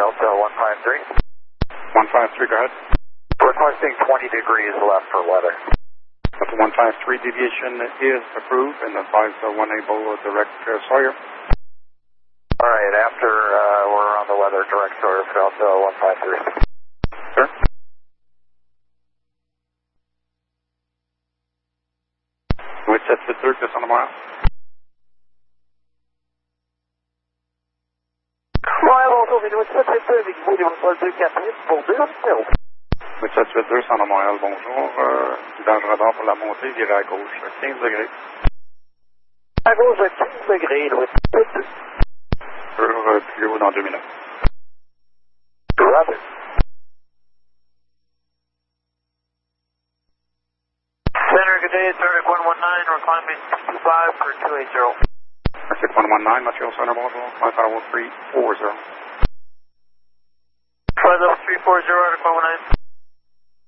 Delta 153. 153, go ahead. Requesting 20 degrees left for weather. Delta 153, deviation is approved and advise one able direct Sawyer. Alright, after we're on the weather, direct Sawyer for Delta 153. Sir? With 783, just on the mile. Ouais, bonjour, Vélo 782 avec vous, 248 pour 2 hôtels. With 782, sans la Montréal, bonjour. Guidage radar pour la montée, virez à gauche, 15 degrés. À gauche, 15 degrés, Louis 782. Sur plus haut dans 2 minutes. Roger. Center, good day, Arctic 119, we're climbing 25 for 280. Arctic 119, Montreal Center, bonjour. 50340. 50340, Arctic 119.